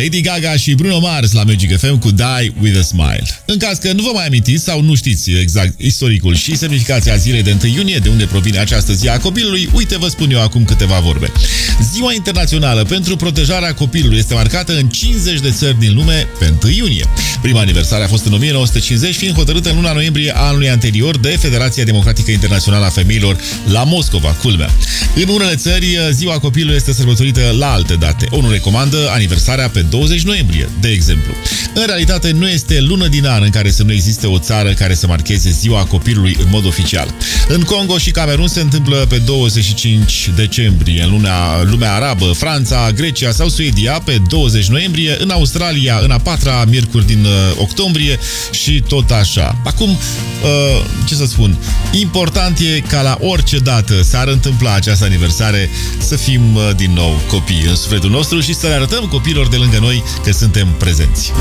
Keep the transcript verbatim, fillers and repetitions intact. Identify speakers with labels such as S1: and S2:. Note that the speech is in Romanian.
S1: Lady Gaga și Bruno Mars la Magic F M cu Die With A Smile. În caz că nu vă mai amintiți sau nu știți exact istoricul și semnificația zilei de întâi iunie, de unde provine această zi a copilului, uite, vă spun eu acum câteva vorbe. Ziua internațională pentru protejarea copilului este marcată în cincizeci de țări din lume pe întâi iunie. Prima aniversare a fost în o mie nouă sute cincizeci, fiind hotărâtă în luna noiembrie a anului anterior de Federația Democratică Internațională a Femeilor la Moscova, culmea. În unele țări, ziua copilului este sărbătorită la alte date. O nu recomandă aniversarea pe douăzeci noiembrie, de exemplu. În realitate, nu este lună din an în care să nu existe o țară care să marcheze ziua copilului în mod oficial. În Congo și Camerun se întâmplă pe douăzeci și cinci decembrie, în lumea, lumea arabă, Franța, Grecia sau Suedia pe douăzeci noiembrie, în Australia în a patra miercuri din uh, octombrie și tot așa. Acum, uh, ce să spun, important e ca la orice dată s-ar întâmpla această aniversare să fim uh, din nou copii în sufletul nostru și să le arătăm copiilor de lângă noi că suntem prezenți.